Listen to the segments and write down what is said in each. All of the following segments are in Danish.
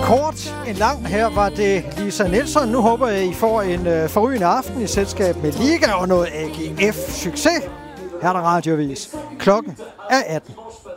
kort en lang. Her var det Lisa Nielsen. Nu håber jeg, I får en forrygende aften i selskab med Liga og noget AGF-succes. Her er der radiovis. Klokken er 18.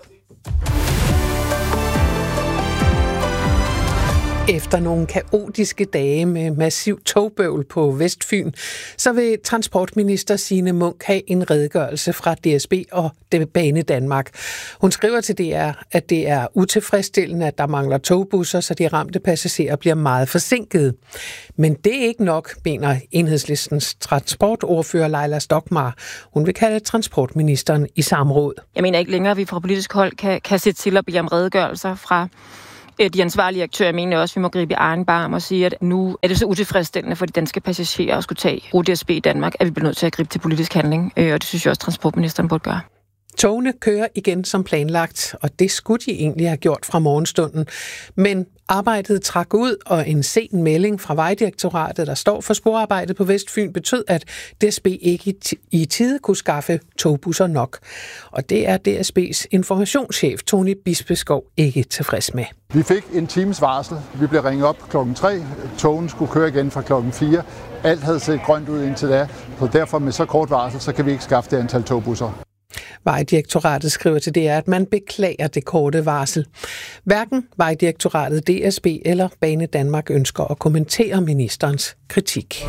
Efter nogle kaotiske dage med massiv togbøvl på Vestfyn, så vil transportminister Signe Munk have en redegørelse fra DSB og Banedanmark. Hun skriver til DR, at det er utilfredsstillende, at der mangler togbusser, så de ramte passagerer bliver meget forsinkede. Men det er ikke nok, mener Enhedslistens transportordfører Laila Stokmar. Hun vil kalde transportministeren i samråd. Jeg mener ikke længere, at vi fra politisk hold kan se til at bede om redegørelser fra de ansvarlige aktører. Jeg mener også, at vi må gribe i egen barm og sige, at nu er det så utilfredsstillende for de danske passagerer at skulle tage DSB i Danmark, at vi bliver nødt til at gribe til politisk handling. Og det synes jeg også, transportministeren burde gøre. Togene kører igen som planlagt, og det skulle de egentlig have gjort fra morgenstunden. Men arbejdet trak ud, og en sen melding fra Vejdirektoratet, der står for sporarbejdet på Vestfyn, betød, at DSB ikke i tide kunne skaffe togbusser nok. Og det er DSB's informationschef, Tony Bispeskov, ikke tilfreds med. Vi fik en times varsel. Vi blev ringet op klokken 3. Togen skulle køre igen fra klokken 4. Alt havde set grønt ud indtil da, så derfor med så kort varsel, så kan vi ikke skaffe det antal togbusser. Vejdirektoratet skriver til DR, at man beklager det korte varsel. Hverken Vejdirektoratet, DSB eller Banedanmark ønsker at kommentere ministerens kritik.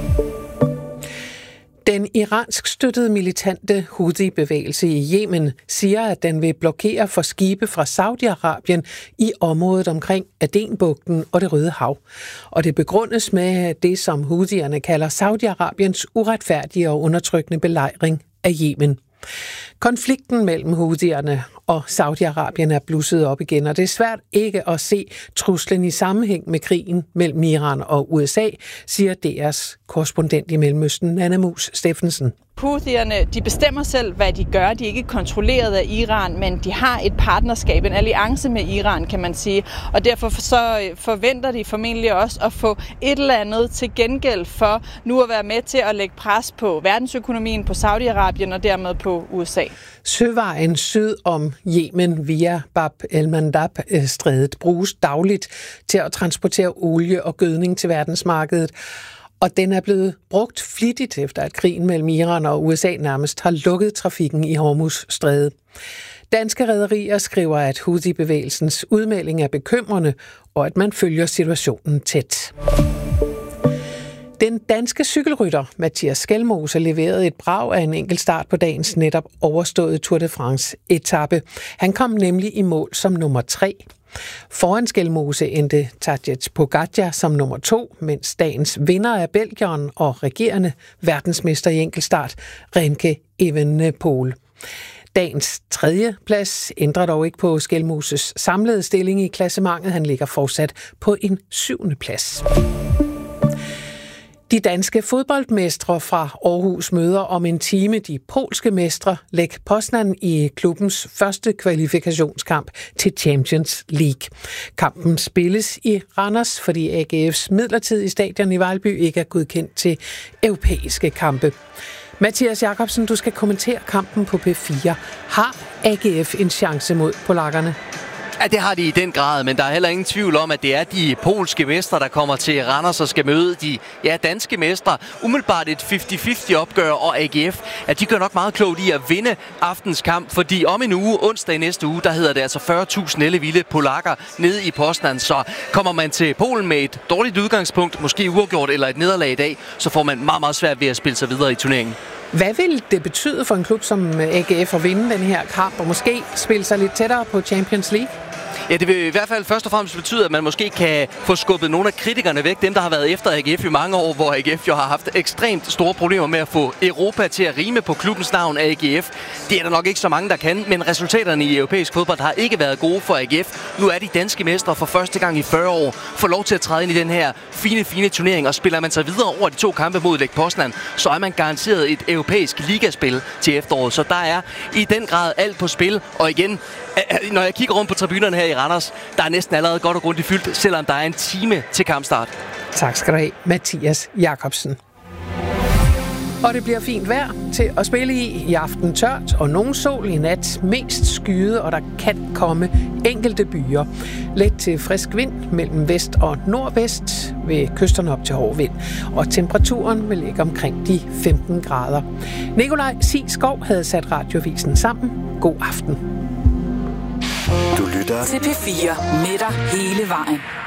Den iransk støttede militante Houthi-bevægelse i Yemen siger, at den vil blokere for skibe fra Saudi-Arabien i området omkring Adenbugten og det Røde Hav. Og det begrundes med det, som Houthierne kalder Saudi-Arabiens uretfærdige og undertrykkende belejring af Yemen. Konflikten mellem Houthierne og Saudi-Arabien er blusset op igen, og det er svært ikke at se truslen i sammenhæng med krigen mellem Iran og USA, siger DR's korrespondent i Mellemøsten, Anna Mus Steffensen. Houthierne, de bestemmer selv, hvad de gør. De er ikke kontrolleret af Iran, men de har et partnerskab, en alliance med Iran, kan man sige. Og derfor så forventer de formentlig også at få et eller andet til gengæld for nu at være med til at lægge pres på verdensøkonomien, på Saudi-Arabien og dermed på USA. Søvejen syd om Yemen via Bab el-Mandab-strædet bruges dagligt til at transportere olie og gødning til verdensmarkedet. Og den er blevet brugt flittigt efter, at krigen mellem Iran og USA nærmest har lukket trafikken i Hormuz-strædet. Danske rederier skriver, at Houthi-bevægelsens udmelding er bekymrende, og at man følger situationen tæt. Den danske cykelrytter Mathias Skelmose leverede et brag af en enkelt start på dagens netop overståede Tour de France-etape. Han kom nemlig i mål som nummer 3. Foran Skelmose endte Tadej Pogačar som nummer 2, mens dagens vinder er belgieren og regerende verdensmester i enkeltstart, Remke Evenepoel. Dagens 3. plads ændrer dog ikke på Skelmoses samlede stilling i klassementet. Han ligger fortsat på en 7. plads. De danske fodboldmestre fra Aarhus møder om en time de polske mestre Lech Poznan i klubbens første kvalifikationskamp til Champions League. Kampen spilles i Randers, fordi AGF's midlertidige stadion i Vejlby ikke er godkendt til europæiske kampe. Mathias Jakobsen, du skal kommentere kampen på P4. Har AGF en chance mod polakkerne? Ja, det har de i den grad, men der er heller ingen tvivl om, at det er de polske mestre, der kommer til Randers og skal møde de danske mestre. Umiddelbart et 50-50 opgør, og AGF, at de gør nok meget klogt i at vinde aftens kamp, fordi om en uge, onsdag i næste uge, der hedder det altså 40.000 ellevilde polakker nede i Poznan. Så kommer man til Polen med et dårligt udgangspunkt, måske uafgjort eller et nederlag i dag, så får man meget, meget svært ved at spille sig videre i turneringen. Hvad vil det betyde for en klub som AGF at vinde den her kamp og måske spille sig lidt tættere på Champions League? Ja, det vil i hvert fald først og fremmest betyde, at man måske kan få skubbet nogle af kritikerne væk. Dem, der har været efter AGF i mange år, hvor AGF jo har haft ekstremt store problemer med at få Europa til at rime på klubbens navn AGF. Det er der nok ikke så mange, der kan, men resultaterne i europæisk fodbold har ikke været gode for AGF. Nu er de danske mestre for første gang i 40 år får lov til at træde ind i den her fine turnering, og spiller man sig videre over de 2 kampe mod Lech Poznan, så er man garanteret et europæisk ligaspil til efteråret. Så der er i den grad alt på spil, og igen, når jeg kigger rundt på tribunerne her i Randers, der er næsten allerede godt og grundigt fyldt, selvom der er en time til kampstart. Tak skal du have, Mathias Jakobsen. Og det bliver fint vejr til at spille i aften tørt og nogen sol i nat, mest skyet, og der kan komme enkelte byer. Let til frisk vind mellem vest og nordvest, ved kysterne op til hård vind. Og temperaturen vil ligge omkring de 15 grader. Nikolaj Sieskov havde sat Radioavisen sammen. God aften. Du lytter til P4 med dig hele vejen.